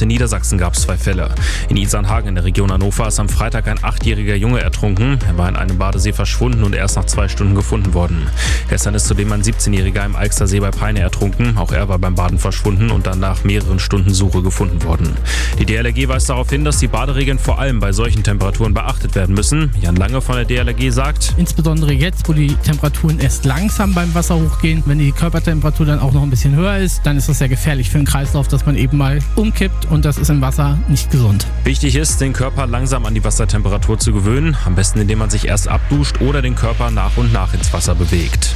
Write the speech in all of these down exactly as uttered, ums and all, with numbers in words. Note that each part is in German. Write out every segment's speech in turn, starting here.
in Niedersachsen gab es zwei Fälle. In Isarnhagen in der Region Hannover ist am Freitag ein achtjähriger Junge ertrunken. Er war in einem Badesee verschwunden und erst nach zwei Stunden gefunden worden. Gestern ist zudem ein siebzehnjähriger im Eichster bei Peine ertrunken. Auch er war beim Baden verschwunden und dann nach mehreren Stunden Suche gefunden worden. Die D L R G weist darauf hin, dass die Baderegeln vor allem bei solchen Temperaturen beachtet werden müssen. Jan Lange von der D L R G sagt: Insbesondere jetzt, wo die Temperaturen erst langsam beim Wasser hochgehen, wenn die Körpertemperatur dann auch noch ein bisschen höher ist, dann ist das sehr gefährlich für den Kreislauf, dass man eben mal umkippt und das ist im Wasser nicht gesund. Wichtig ist, den Körper langsam an die Wassertemperatur zu gewöhnen, am besten indem man sich erst abduscht oder den Körper nach und nach ins Wasser bewegt.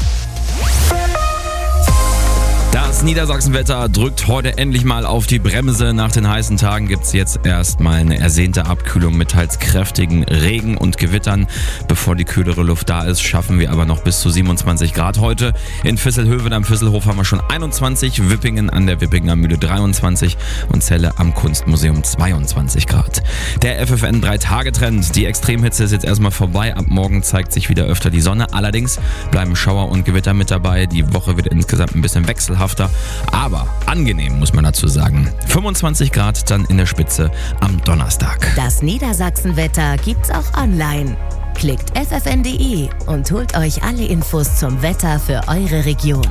Das Niedersachsenwetter drückt heute endlich mal auf die Bremse. Nach den heißen Tagen gibt es jetzt erstmal eine ersehnte Abkühlung mit teils kräftigen Regen und Gewittern. Bevor die kühlere Luft da ist, schaffen wir aber noch bis zu siebenundzwanzig Grad heute. In Visselhöven am Visselhof haben wir schon einundzwanzig, Wippingen an der Wippinger Mühle dreiundzwanzig und Celle am Kunstmuseum zweiundzwanzig Grad. Der F F N drei Tage Trend. Die Extremhitze ist jetzt erstmal vorbei. Ab morgen zeigt sich wieder öfter die Sonne. Allerdings bleiben Schauer und Gewitter mit dabei. Die Woche wird insgesamt ein bisschen wechselhafter. Aber angenehm, muss man dazu sagen. fünfundzwanzig Grad dann in der Spitze am Donnerstag. Das Niedersachsenwetter gibt's auch online. Klickt f f n punkt d e und holt euch alle Infos zum Wetter für eure Region.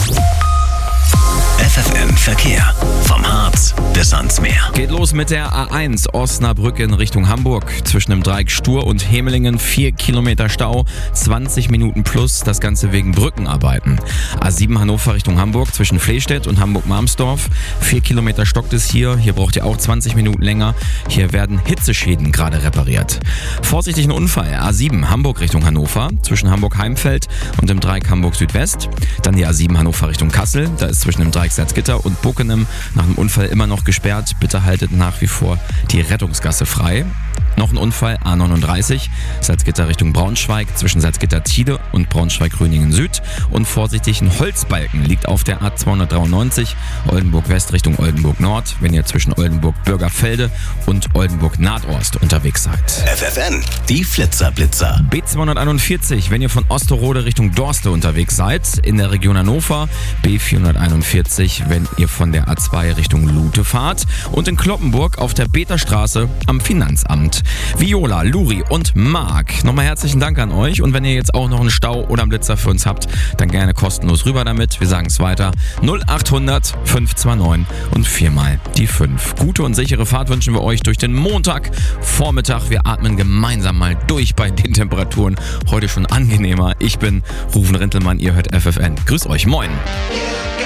F F N Verkehr. Vom Harz bis ans Meer. Geht los mit der A eins Osnabrück in Richtung Hamburg. Zwischen dem Dreieck Stur und Hemelingen vier Kilometer Stau, zwanzig Minuten plus, das Ganze wegen Brückenarbeiten. A sieben Hannover Richtung Hamburg zwischen Flehstedt und Hamburg-Marmsdorf. vier Kilometer stockt es hier. Hier braucht ihr auch zwanzig Minuten länger. Hier werden Hitzeschäden gerade repariert. Vorsichtig ein Unfall. A sieben Hamburg Richtung Hannover zwischen Hamburg-Heimfeld und dem Dreieck Hamburg-Südwest. Dann die A sieben Hannover Richtung Kassel. Da ist zwischen dem Dreieck Salzgitter und Bockenem nach dem Unfall immer noch gesperrt. Bitte haltet nach wie vor die Rettungsgasse frei. Noch ein Unfall, A neununddreißig, Salzgitter Richtung Braunschweig, zwischen Salzgitter-Tide und Braunschweig-Gröningen Süd. Und vorsichtig, ein Holzbalken liegt auf der A zweihundertdreiundneunzig, Oldenburg-West Richtung Oldenburg-Nord, wenn ihr zwischen Oldenburg-Bürgerfelde und Oldenburg-Nadost unterwegs seid. F F N, die Flitzer-Blitzer. B zweihunderteinundvierzig, wenn ihr von Osterode Richtung Dorste unterwegs seid, in der Region Hannover. B vierhunderteinundvierzig, wenn ihr von der A zwei Richtung Lute fahrt. Und in Cloppenburg auf der Beterstraße am Finanzamt. Viola, Luri und Marc, nochmal herzlichen Dank an euch. Und wenn ihr jetzt auch noch einen Stau oder einen Blitzer für uns habt, dann gerne kostenlos rüber damit. Wir sagen es weiter. null achthundert fünf zwei neun und viermal die fünf. Gute und sichere Fahrt wünschen wir euch durch den Montag Vormittag. Wir atmen gemeinsam mal durch bei den Temperaturen. Heute schon angenehmer. Ich bin Rufen Rintelmann, ihr hört F F N. Grüß euch, moin.